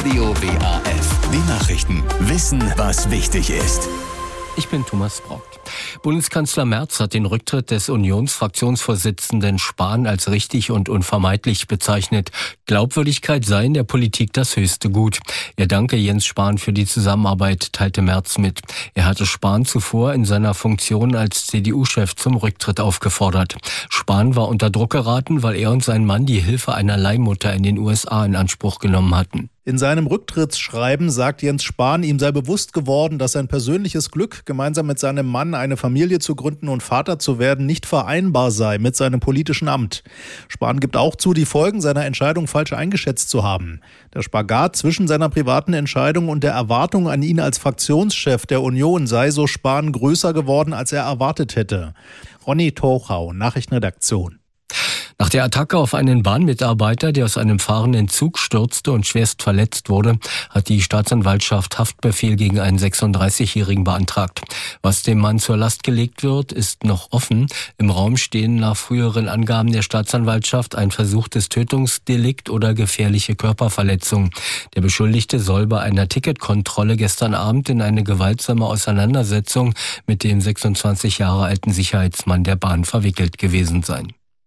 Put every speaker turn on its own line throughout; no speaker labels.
Radio WAF. Die Nachrichten. Wissen, was wichtig ist.
Ich bin Thomas Braucht. Bundeskanzler Merz hat den Rücktritt des Unionsfraktionsvorsitzenden Spahn als richtig und unvermeidlich bezeichnet. Glaubwürdigkeit sei in der Politik das höchste Gut. Er danke Jens Spahn für die Zusammenarbeit, teilte Merz mit. Er hatte Spahn zuvor in seiner Funktion als CDU-Chef zum Rücktritt aufgefordert. Spahn war unter Druck geraten, weil er und sein Mann die Hilfe einer Leihmutter in den USA in Anspruch genommen hatten.
In seinem Rücktrittsschreiben sagt Jens Spahn, ihm sei bewusst geworden, dass sein persönliches Glück, gemeinsam mit seinem Mann eine Familie zu gründen und Vater zu werden, nicht vereinbar sei mit seinem politischen Amt. Spahn gibt auch zu, die Folgen seiner Entscheidung falsch eingeschätzt zu haben. Der Spagat zwischen seiner privaten Entscheidung und der Erwartung an ihn als Fraktionschef der Union sei, so Spahn, größer geworden, als er erwartet hätte. Ronny Tochau, Nachrichtenredaktion.
Nach der Attacke auf einen Bahnmitarbeiter, der aus einem fahrenden Zug stürzte und schwerst verletzt wurde, hat die Staatsanwaltschaft Haftbefehl gegen einen 36-Jährigen beantragt. Was dem Mann zur Last gelegt wird, ist noch offen. Im Raum stehen nach früheren Angaben der Staatsanwaltschaft ein versuchtes Tötungsdelikt oder gefährliche Körperverletzung. Der Beschuldigte soll bei einer Ticketkontrolle gestern Abend in eine gewaltsame Auseinandersetzung mit dem 26 Jahre alten Sicherheitsmann der Bahn verwickelt gewesen sein.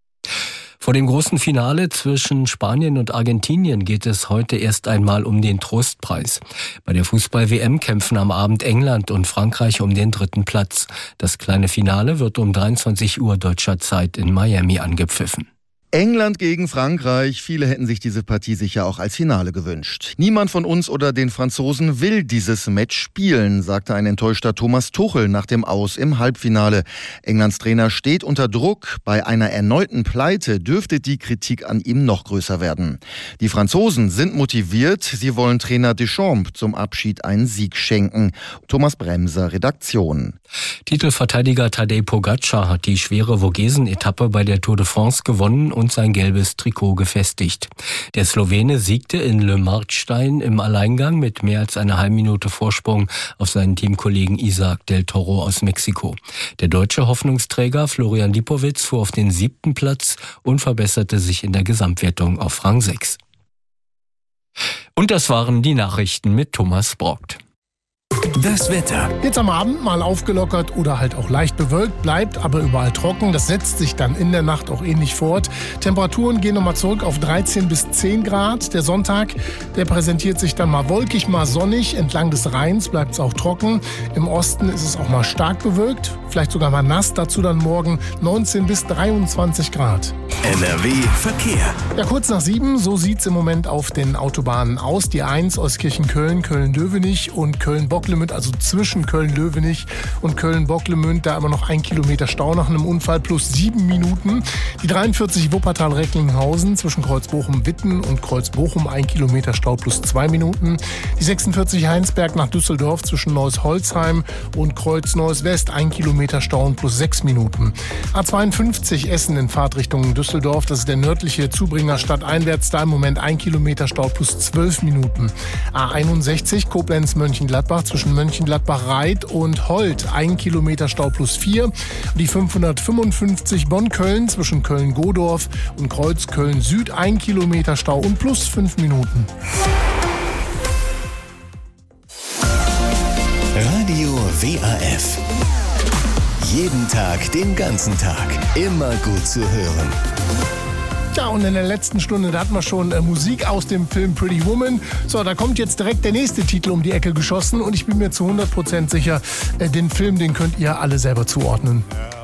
Vor dem großen Finale zwischen Spanien und Argentinien geht es heute erst einmal um den Trostpreis. Bei der Fußball-WM kämpfen am Abend England und Frankreich um den 3. Platz. Das kleine Finale wird um 23 Uhr deutscher Zeit in Miami angepfiffen.
England gegen Frankreich. Viele hätten sich diese Partie sicher auch als Finale gewünscht. Niemand von uns oder den Franzosen will dieses Match spielen, sagte ein enttäuschter Thomas Tuchel nach dem Aus im Halbfinale. Englands Trainer steht unter Druck. Bei einer erneuten Pleite dürfte die Kritik an ihm noch größer werden. Die Franzosen sind motiviert. Sie wollen Trainer Deschamps zum Abschied einen Sieg schenken. Thomas Bremser, Redaktion.
Titelverteidiger Tadej Pogačar hat die schwere Vogesen-Etappe bei der Tour de France gewonnen und sein gelbes Trikot gefestigt. Der Slowene siegte in Le Markstein im Alleingang mit mehr als einer halben Minute Vorsprung auf seinen Teamkollegen Isaac del Toro aus Mexiko. Der deutsche Hoffnungsträger Florian Lipowitz fuhr auf den 7. Platz und verbesserte sich in der Gesamtwertung auf Rang 6. Und das waren die Nachrichten mit Thomas Braucht.
Das Wetter.
Jetzt am Abend mal aufgelockert oder halt auch leicht bewölkt, bleibt aber überall trocken. Das setzt sich dann in der Nacht auch ähnlich fort. Temperaturen gehen nochmal zurück auf 13 bis 10 Grad. Der Sonntag, der präsentiert sich dann mal wolkig, mal sonnig. Entlang des Rheins bleibt es auch trocken. Im Osten ist es auch mal stark bewölkt, vielleicht sogar mal nass. Dazu dann morgen 19 bis 23 Grad.
NRW Verkehr.
Ja, kurz nach 7, so sieht es im Moment auf den Autobahnen aus. Die 1 Euskirchen-Köln, Köln-Löwenich und Köln-Bocklemünd, also zwischen Köln-Löwenich und Köln-Bocklemünd, da immer noch 1 Kilometer Stau nach einem Unfall plus 7 Minuten. Die 43 Wuppertal-Recklinghausen zwischen Kreuz-Bochum-Witten und Kreuz-Bochum 1 Kilometer Stau plus 2 Minuten. Die 46 Heinsberg nach Düsseldorf zwischen Neuss-Holzheim und Kreuz-Neuss-West 1 Kilometer Stau und plus 6 Minuten. A52 Essen in Fahrtrichtung Düsseldorf, das ist der nördliche Zubringer stadteinwärts, da im Moment 1 Kilometer Stau plus 12 Minuten. A61 Koblenz-Mönchengladbach zwischen Mönchengladbach-Reit und Holt 1 Kilometer Stau plus 4. Die 555 Bonn-Köln zwischen Köln-Godorf und Kreuz-Köln-Süd 1 Kilometer Stau und plus 5 Minuten.
Radio WAF. Jeden Tag, den ganzen Tag. Immer gut zu hören.
Ja, und in der letzten Stunde, da hatten wir schon Musik aus dem Film Pretty Woman. So, da kommt jetzt direkt der nächste Titel um die Ecke geschossen und ich bin mir zu 100% sicher, den Film, den könnt ihr alle selber zuordnen.